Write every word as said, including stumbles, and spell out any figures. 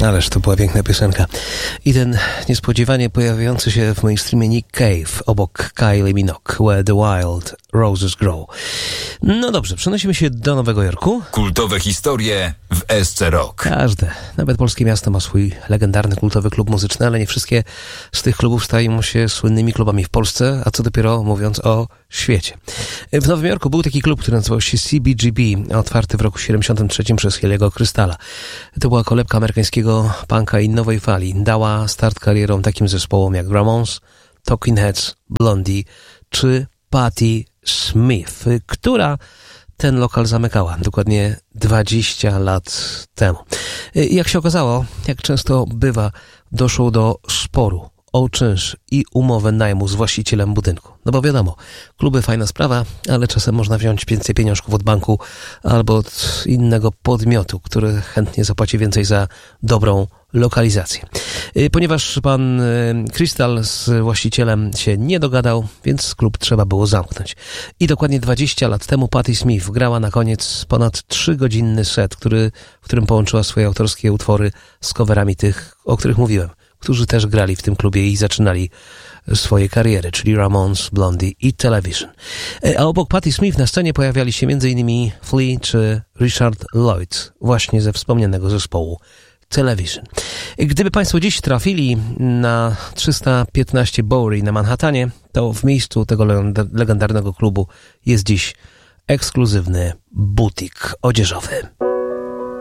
Ależ to była piękna piosenka. I ten niespodziewanie pojawiający się w mainstreamie Nick Cave obok Kylie Minogue, Where the Wild Roses Grow. No dobrze, przenosimy się do Nowego Jorku. Kultowe historie w S C Rock. Każde, nawet polskie miasto ma swój legendarny kultowy klub muzyczny, ale nie wszystkie z tych klubów stają się słynnymi klubami w Polsce, a co dopiero mówiąc o świecie. W Nowym Jorku był taki klub, który nazywał się C B G B, otwarty w roku siedemdziesiątym trzecim przez Heliego Krystala. To była kolebka amerykańskiego punka i nowej fali. Dała start karierom takim zespołom jak Ramones, Talking Heads, Blondie czy Patti Smith, która ten lokal zamykała dokładnie dwadzieścia lat temu. Jak się okazało, jak często bywa, doszło do sporu o czynsz i umowę najmu z właścicielem budynku. No bo wiadomo, kluby fajna sprawa, ale czasem można wziąć więcej pieniążków od banku albo od innego podmiotu, który chętnie zapłaci więcej za dobrą lokalizację. Ponieważ pan Krystal z właścicielem się nie dogadał, więc klub trzeba było zamknąć. I dokładnie dwadzieścia lat temu Patti Smith grała na koniec ponad trzygodzinny set, który, w którym połączyła swoje autorskie utwory z coverami tych, o których mówiłem, którzy też grali w tym klubie i zaczynali swoje kariery, czyli Ramones, Blondie i Television. A obok Patti Smith na scenie pojawiali się m.in. Flea czy Richard Lloyd, właśnie ze wspomnianego zespołu Television. Gdyby Państwo dziś trafili na trzysta piętnaście Bowery na Manhattanie, to w miejscu tego legendarnego klubu jest dziś ekskluzywny butik odzieżowy.